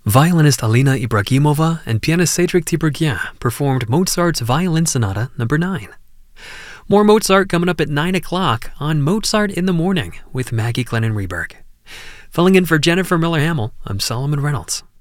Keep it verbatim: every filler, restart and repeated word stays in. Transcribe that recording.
Violinist Alina Ibragimova and pianist Cedric Tiberghien performed Mozart's Violin Sonata number nine. More Mozart coming up at nine o'clock on Mozart in the Morning with Maggie Glennon Reberg. Filling in for Jennifer Miller-Hamill, I'm Solomon Reynolds.